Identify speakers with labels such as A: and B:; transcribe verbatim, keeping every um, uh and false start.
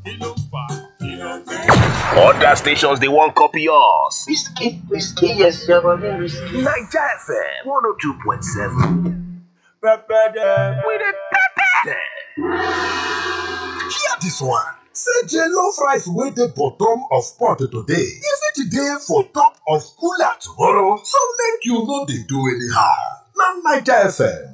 A: Other stations they won't copy us.
B: Whiskey, whiskey, yes, your body whiskey.
A: Naija F M one oh two point seven.
C: Pepper them.
A: With a pepper.
D: Hear this one. Say jollof rice wey dey bottom of pot today, e fit dey for top of cooler tomorrow, so make you no dey do anyhow. Na Naija F M